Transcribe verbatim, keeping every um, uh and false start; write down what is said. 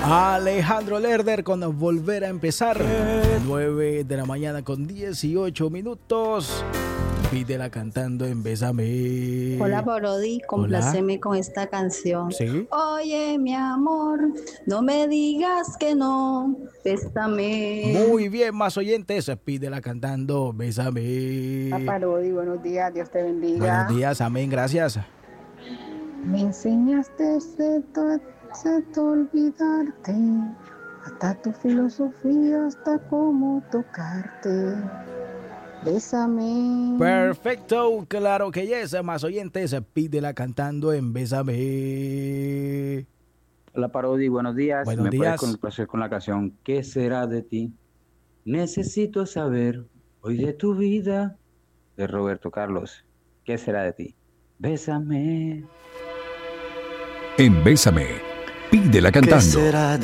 Alejandro Lerner con Volver a Empezar. nueve de la mañana con dieciocho minutos. Pídela cantando en Bésame. Hola Parodi, compláceme con esta canción. ¿Sí? Oye mi amor, no me digas que no, bésame. Muy bien, más oyentes, pídela cantando Bésame. Hola Parodi, buenos días, Dios te bendiga. Buenos días, amén, gracias. Me enseñaste a olvidarte, hasta tu filosofía, hasta cómo tocarte. Bésame. Perfecto, claro que yes, más oyentes, pídela cantando en Bésame. Hola Parodi, buenos días. Buenos ¿Me días. puedes complacer con la canción ¿Qué será de ti? Necesito saber hoy de tu vida, de Roberto Carlos. ¿Qué será de ti? Bésame. En Bésame, pídela cantando. ¿Qué será de